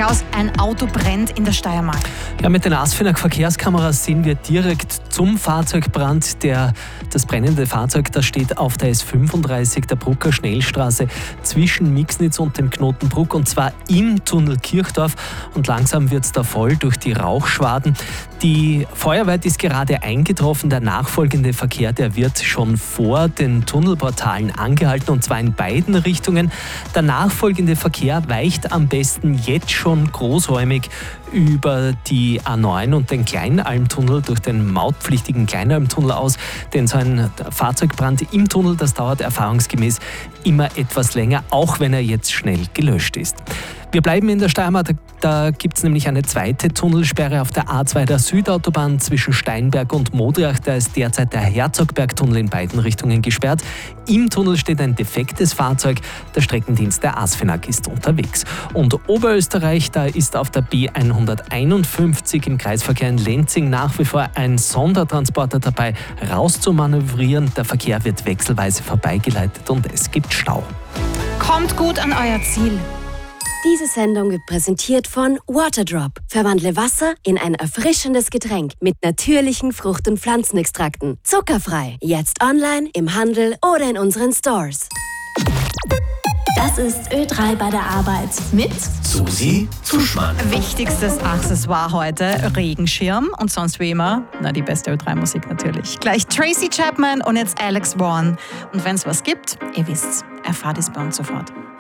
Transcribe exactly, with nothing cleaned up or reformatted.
Klaus, ein Auto brennt in der Steiermark. Ja, mit den Asfinag Verkehrskameras sehen wir direkt zum Fahrzeugbrand. Der, das brennende Fahrzeug, das steht auf der S fünfunddreißig, der Brucker Schnellstraße, zwischen Mixnitz und dem Knoten Bruck, und zwar im Tunnel Kirchdorf. Und langsam wird es da voll durch die Rauchschwaden. Die Feuerwehr ist gerade eingetroffen. Der nachfolgende Verkehr, der wird schon vor den Tunnelportalen angehalten, und zwar in beiden Richtungen. Der nachfolgende Verkehr weicht am besten jetzt schon großräumig über die A neun und den Kleinalmtunnel durch den mautpflichtigen Kleinalmtunnel aus, denn so ein Fahrzeugbrand im Tunnel, das dauert erfahrungsgemäß immer etwas länger, auch wenn er jetzt schnell gelöscht ist. Wir bleiben in der Steiermark, da, da gibt es nämlich eine zweite Tunnelsperre auf der A zwei der Südautobahn zwischen Steinberg und Modriach. Da ist derzeit der Herzogbergtunnel in beiden Richtungen gesperrt. Im Tunnel steht ein defektes Fahrzeug. Der Streckendienst der Asfinag ist unterwegs. Und Oberösterreich, da ist auf der B hunderteinundfünfzig im Kreisverkehr in Lenzing nach wie vor ein Sondertransporter dabei, rauszumanövrieren. Der Verkehr wird wechselweise vorbeigeleitet und es gibt Stau. Kommt gut an euer Ziel. Diese Sendung wird präsentiert von Waterdrop. Verwandle Wasser in ein erfrischendes Getränk mit natürlichen Frucht- und Pflanzenextrakten. Zuckerfrei. Jetzt online, im Handel oder in unseren Stores. Das ist Ö drei bei der Arbeit mit Susi Zuschmann. Wichtigstes Accessoire heute, Regenschirm, und sonst wie immer, na, die beste Ö drei Musik natürlich. Gleich Tracy Chapman und jetzt Alex Vaughan. Und wenn es was gibt, ihr wisst's, erfahrt es bei uns sofort.